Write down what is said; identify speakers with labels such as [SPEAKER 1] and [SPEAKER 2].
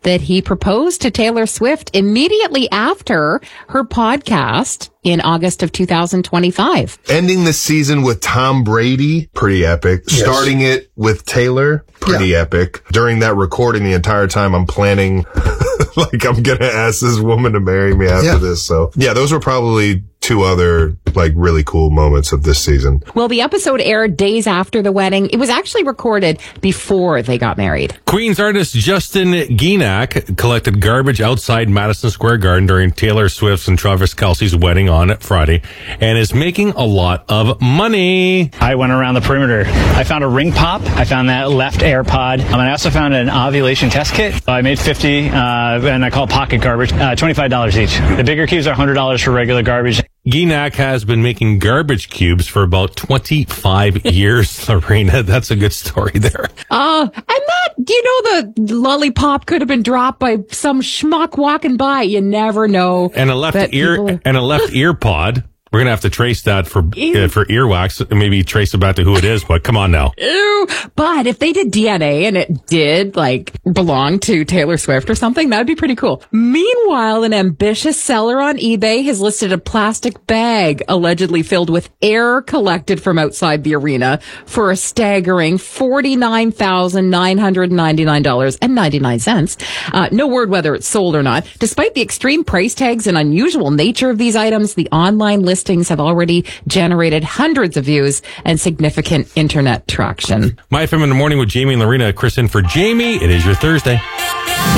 [SPEAKER 1] that he proposed to Taylor Swift immediately after her podcast in August of 2025.
[SPEAKER 2] Ending the season with Tom Brady, pretty epic. Yes. Starting it with Taylor, pretty epic. During that recording, the entire time I'm planning, like, I'm going to ask this woman to marry me after this. So, those were probably two other, like, really cool moments of this season.
[SPEAKER 1] Well, the episode aired days after the wedding. It was actually recorded before they got married.
[SPEAKER 3] Queen's artist Justin Gienack collected garbage outside Madison Square Garden during Taylor Swift's and Travis Kelce's wedding on Friday and is making a lot of money.
[SPEAKER 4] I went around the perimeter. I found a ring pop. I found that left AirPod. And I also found an ovulation test kit. I made 50, and I call pocket garbage, $25 each. The bigger cubes are $100 for regular garbage.
[SPEAKER 3] Gienack has been making garbage cubes for about 25 years, Lorena. That's a good story there.
[SPEAKER 1] And that, the lollipop could have been dropped by some schmuck walking by. You never know.
[SPEAKER 3] And a left ear pod. We're going to have to trace that for earwax, maybe trace it back to who it is, but come on now.
[SPEAKER 1] Ew. But if they did DNA and it did, belong to Taylor Swift or something, that'd be pretty cool. Meanwhile, an ambitious seller on eBay has listed a plastic bag allegedly filled with air collected from outside the arena for a staggering $49,999.99. No word whether it's sold or not. Despite the extreme price tags and unusual nature of these items, the online listings have already generated hundreds of views and significant internet traction.
[SPEAKER 3] My FM in the morning with Jamie and Lorena. Chris in for Jamie. It is your Thursday.